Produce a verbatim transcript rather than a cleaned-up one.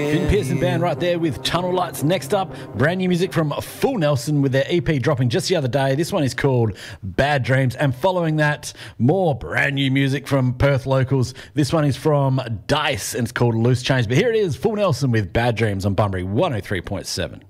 Finn Pearson Band right there with Tunnel Lights. Next up, brand new music from Full Nelson with their E P dropping just the other day. This one is called Bad Dreams. And following that, more brand new music from Perth locals. This one is from Dice and it's called Loose Change. But here it is, Full Nelson with Bad Dreams on Bunbury one oh three point seven.